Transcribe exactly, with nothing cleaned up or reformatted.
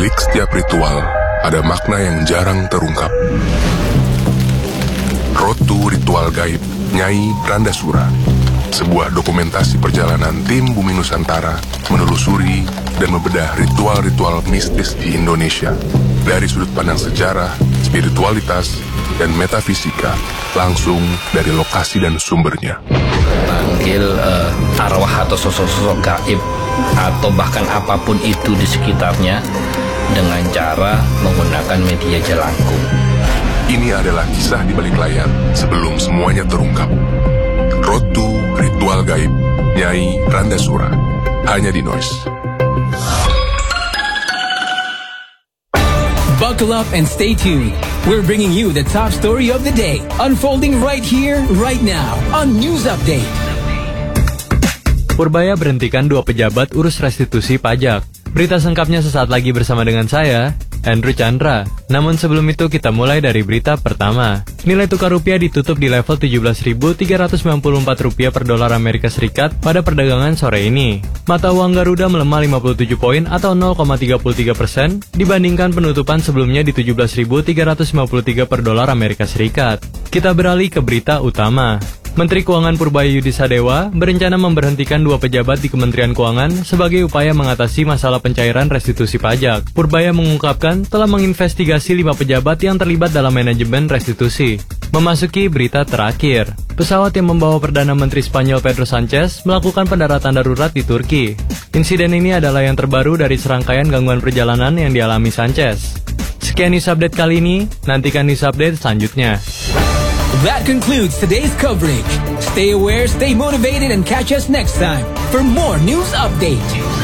balik setiap ritual, ada makna yang jarang terungkap. Road to Ritual Gaib, Nyai Randasura. Sebuah dokumentasi perjalanan tim Bumi Nusantara menelusuri dan membedah ritual-ritual mistis di Indonesia. Dari sudut pandang sejarah, spiritualitas, dan metafisika, langsung dari lokasi dan sumbernya. Panggil uh, arwah atau sosok-sosok gaib atau bahkan apapun itu di sekitarnya dengan cara menggunakan media jelangkung. Ini adalah kisah di balik layar sebelum semuanya terungkap. Road to Ritual Gaib, Nyai Randasura, hanya di Noise. Buckle up and stay tuned. We're bringing you the top story of the day, unfolding right here, right now, on News Update. Purbaya berhentikan dua pejabat urus restitusi pajak. Berita sengkapnya sesaat lagi bersama dengan saya, Andrew Chandra. Namun sebelum itu kita mulai dari berita pertama. Nilai tukar rupiah ditutup di level tujuh belas ribu tiga ratus sembilan puluh empat rupiah per dolar Amerika Serikat pada perdagangan sore ini. Mata uang Garuda melemah lima puluh tujuh poin atau nol koma tiga tiga persen dibandingkan penutupan sebelumnya di tujuh belas ribu tiga ratus lima puluh tiga per dolar Amerika Serikat. Kita beralih ke berita utama. Menteri Keuangan Purbaya Yudisadewa berencana memberhentikan dua pejabat di Kementerian Keuangan sebagai upaya mengatasi masalah pencairan restitusi pajak. Purbaya mengungkapkan telah menginvestigasi lima pejabat yang terlibat dalam manajemen restitusi. Memasuki berita terakhir, pesawat yang membawa Perdana Menteri Spanyol Pedro Sanchez melakukan pendaratan darurat di Turki. Insiden ini adalah yang terbaru dari serangkaian gangguan perjalanan yang dialami Sanchez. Sekian news update kali ini, nantikan news update selanjutnya. That concludes today's coverage. Stay aware, stay motivated, and catch us next time for more News Update.